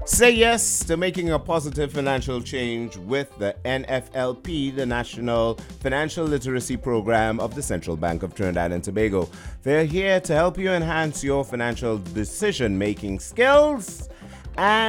Say yes to making a positive financial change with the NFLP, the National Financial Literacy Program of the Central Bank of Trinidad and Tobago. They're here to help you enhance your financial decision-making skills and